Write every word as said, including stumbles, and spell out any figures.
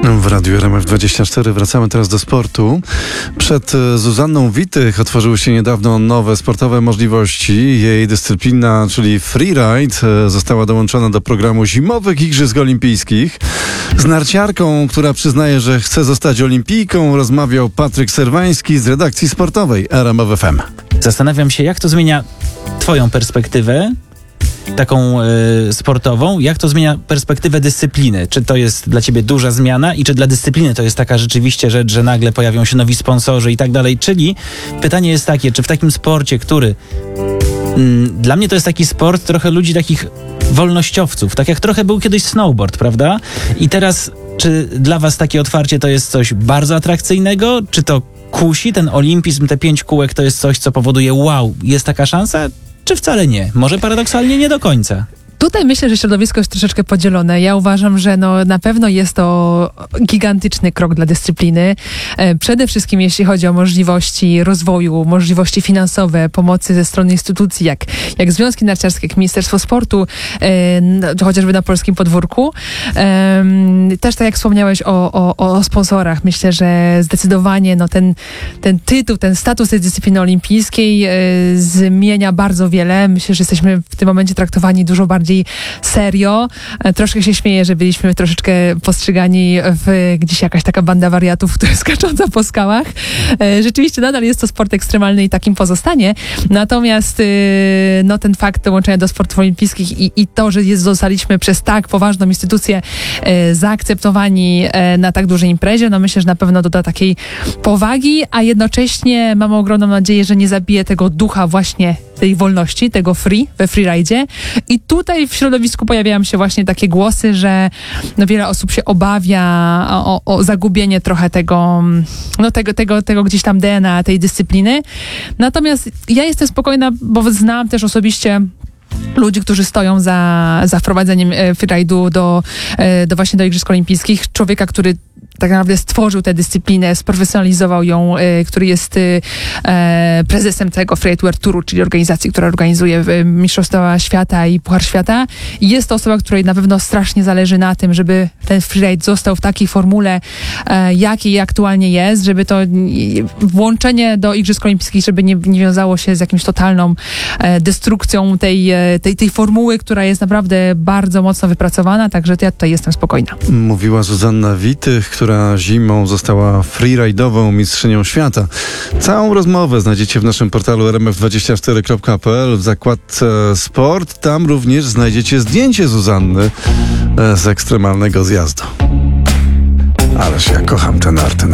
W Radiu R M F dwadzieścia cztery wracamy teraz do sportu. Przed Zuzanną Witych otworzyły się niedawno nowe sportowe możliwości. Jej dyscyplina, czyli freeride, została dołączona do programu zimowych Igrzysk Olimpijskich. Z narciarką, która przyznaje, że chce zostać olimpijką, rozmawiał Patryk Serwański z redakcji sportowej R M F F M. Zastanawiam się, jak to zmienia twoją perspektywę taką y, sportową, jak to zmienia perspektywę dyscypliny? Czy to jest dla ciebie duża zmiana i czy dla dyscypliny to jest taka rzeczywiście rzecz, że nagle pojawią się nowi sponsorzy i tak dalej? Czyli pytanie jest takie, czy w takim sporcie, który mm, dla mnie to jest taki sport trochę ludzi takich wolnościowców, tak jak trochę był kiedyś snowboard, prawda? I teraz, czy dla was takie otwarcie to jest coś bardzo atrakcyjnego? Czy to kusi, ten olimpizm, te pięć kółek to jest coś, co powoduje wow, jest taka szansa? Czy wcale nie? Może paradoksalnie nie do końca. Tutaj myślę, że środowisko jest troszeczkę podzielone. Ja uważam, że no, na pewno jest to gigantyczny krok dla dyscypliny. E, przede wszystkim jeśli chodzi o możliwości rozwoju, możliwości finansowe, pomocy ze strony instytucji, jak, jak Związki Narciarskie, jak Ministerstwo Sportu, e, no, chociażby na polskim podwórku. E, też tak jak wspomniałeś o, o, o sponsorach, myślę, że zdecydowanie no, ten, ten tytuł, ten status tej dyscypliny olimpijskiej e, zmienia bardzo wiele. Myślę, że jesteśmy w tym momencie traktowani dużo bardziej serio. Troszkę się śmieję, że byliśmy troszeczkę postrzegani w gdzieś jakaś taka banda wariatów, która skacząca po skałach. Rzeczywiście nadal jest to sport ekstremalny i takim pozostanie. Natomiast no, ten fakt dołączenia do sportów olimpijskich i, i to, że jest, zostaliśmy przez tak poważną instytucję zaakceptowani na tak dużej imprezie, no myślę, że na pewno doda takiej powagi, a jednocześnie mam ogromną nadzieję, że nie zabije tego ducha właśnie tej wolności, tego free, we freeridzie. I tutaj w środowisku pojawiają się właśnie takie głosy, że no wiele osób się obawia o, o zagubienie trochę tego, no tego, tego, tego gdzieś tam D N A tej dyscypliny. Natomiast ja jestem spokojna, bo znam też osobiście ludzi, którzy stoją za, za wprowadzeniem freeride'u do, do właśnie do Igrzysk Olimpijskich. Człowieka, który tak naprawdę stworzył tę dyscyplinę, sprofesjonalizował ją, y, który jest y, e, prezesem tego Freeride World Touru, czyli organizacji, która organizuje y, Mistrzostwa Świata i Puchar Świata. I jest to osoba, której na pewno strasznie zależy na tym, żeby ten freeride został w takiej formule, e, jakiej aktualnie jest, żeby to y, włączenie do Igrzysk Olimpijskich, żeby nie, nie wiązało się z jakimś totalną e, destrukcją tej, e, tej, tej formuły, która jest naprawdę bardzo mocno wypracowana, także ja tutaj jestem spokojna. Mówiła Zuzanna Witych, która zimą została freeride'ową mistrzynią świata. Całą rozmowę znajdziecie w naszym portalu r m f dwadzieścia cztery kropka p l w zakładce sport. Tam również znajdziecie zdjęcie Zuzanny z ekstremalnego zjazdu. Ależ ja kocham ten art.